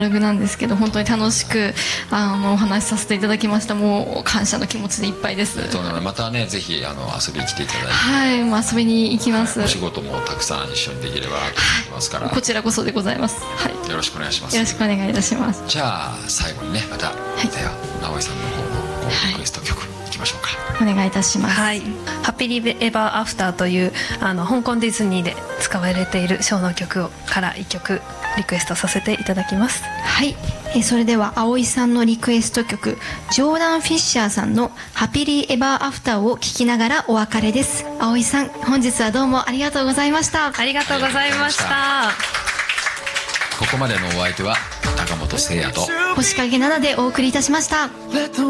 なんですけど、本当に楽しくお話しさせていただきました。もう感謝の気持ちでいっぱいです。 そうなので、またね、ぜひ遊びに来ていただいて、 はい、もう遊びに行きます。 お仕事もたくさん一緒にできればと思いますから、 こちらこそでございます。はい、 よろしくお願いします。 よろしくお願いいたします。 じゃあ最後にね、また、では葵さんの方のリクエスト曲いきましょうか。 お願いいたします。 はい、ハッピリエバーアフターという香港ディズニーで使われているショーの曲から1曲リクエストさせていただきます。 はい、それでは葵さんのリクエスト曲、ジョーダン・フィッシャーさんのハピリーエバーアフターを聴きながらお別れです。葵さん、本日はどうもありがとうございました。 ありがとうございました。 ここまでのお相手は高本誠也と星影奈々でお送りいたしました。